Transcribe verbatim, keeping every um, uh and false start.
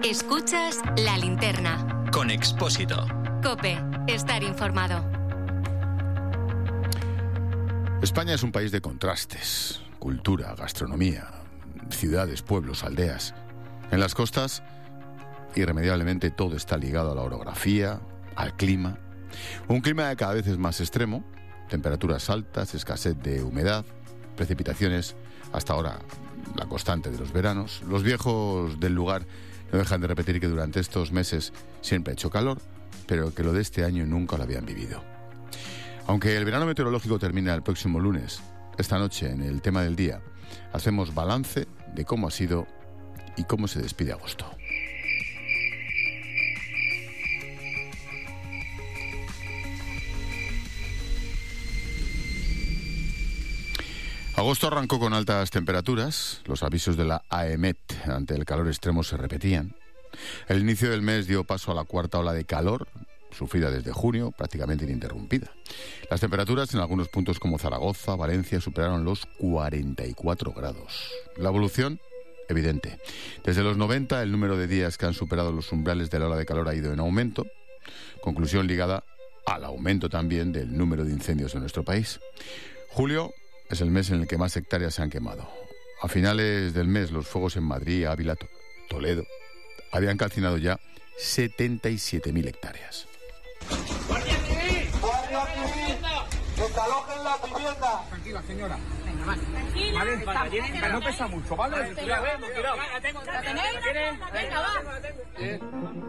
Escuchas La Linterna. Con Expósito. COPE. Estar informado. España es un país de contrastes. Cultura, gastronomía, ciudades, pueblos, aldeas. En las costas, irremediablemente todo está ligado a la orografía, al clima. Un clima cada vez es más extremo. Temperaturas altas, escasez de humedad, precipitaciones, hasta ahora la constante de los veranos. Los viejos del lugar no dejan de repetir que durante estos meses siempre ha hecho calor, pero que lo de este año nunca lo habían vivido. Aunque el verano meteorológico termina el próximo lunes, esta noche en el tema del día hacemos balance de cómo ha sido y cómo se despide agosto. Agosto arrancó con altas temperaturas, los avisos de la AEMET ante el calor extremo se repetían. El inicio del mes dio paso a la cuarta ola de calor, sufrida desde junio, prácticamente ininterrumpida. Las temperaturas en algunos puntos como Zaragoza, Valencia, superaron los cuarenta y cuatro grados. La evolución, evidente. Desde los noventa, el número de días que han superado los umbrales de la ola de calor ha ido en aumento, conclusión ligada al aumento también del número de incendios en nuestro país. Julio es el mes en el que más hectáreas se han quemado. A finales del mes, los fuegos en Madrid, Ávila, Toledo, habían calcinado ya setenta y siete mil hectáreas. ¡Guardia Civil! ¡Guardia Civil! ¡Desalojen la vivienda! Tranquila, señora. Venga, vale. Tranquila. Vale, para, tiene, no pesa mucho, ¿vale? Cuidado, cuidado. ¿La tenéis? ¿La tenéis? Venga, va.